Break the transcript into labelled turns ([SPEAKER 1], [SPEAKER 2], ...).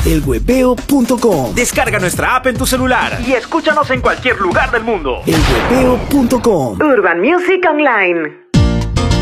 [SPEAKER 1] elhuepeo.com.
[SPEAKER 2] Descarga nuestra app en tu celular y escúchanos en cualquier lugar del mundo.
[SPEAKER 1] elhuepeo.com.
[SPEAKER 3] Urban Music Online.